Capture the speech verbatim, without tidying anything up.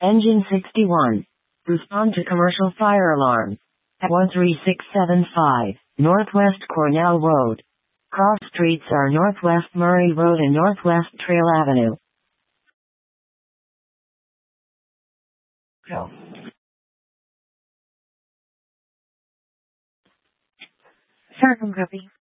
Engine sixty-one. Respond to commercial fire alarm. At one three six seven five, Northwest Cornell Road. Cross streets are Northwest Murray Road and Northwest Trail Avenue. Go. Circum copy.